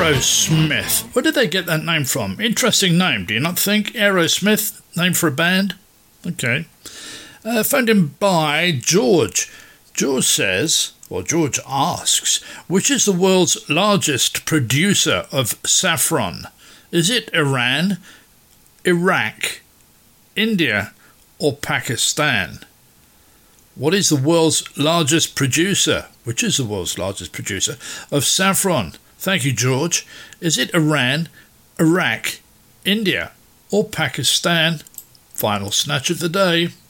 Aerosmith. Where did they get that name from? Interesting name, do you not think? Aerosmith, name for a band? Okay. Phoned in by George. George says, or George asks, which is the world's largest producer of saffron? Is it Iran, Iraq, India, or Pakistan? What is the world's largest producer? Which is the world's largest producer of saffron? Thank you, George. Is it Iran, Iraq, India, or Pakistan? Final snatch of the day.